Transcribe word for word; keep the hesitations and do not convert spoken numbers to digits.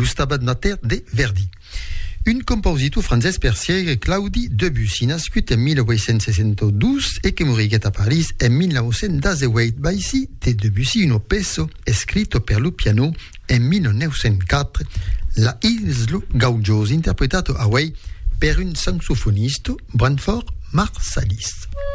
Lo Stabat Mater de Verdi. Un compositor francès persier, Claudi Debussy, nascut en mille huit cent soixante-douze e che moriguet a Paris en mille neuf cent dix-huit. Baisi de Debussy un peso scritto per lo piano en mille neuf cent quatre, La Islo Gaudios, interpretato a Wei per un saxofonista, Branford Marsalis.